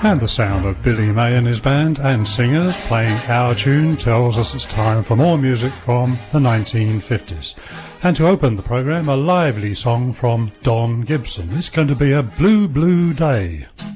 And the sound of Billy May and his band and singers playing our tune tells us it's time for more music from the 1950s. And to open the programme, a lively song from Don Gibson. It's going to be a blue, blue day.